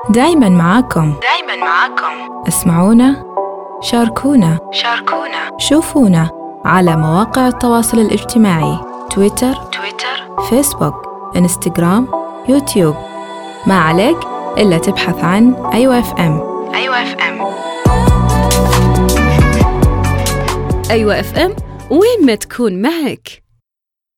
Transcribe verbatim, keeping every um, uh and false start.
دايماً معاكم دايماً معاكم. اسمعونا، شاركونا، شاركونا، شوفونا على مواقع التواصل الاجتماعي تويتر، تويتر، فيسبوك، إنستغرام، يوتيوب. ما عليك إلا تبحث عن أيوة إف إم. أيوة إف إم. أيوة إف إم، وين ما تكون معك.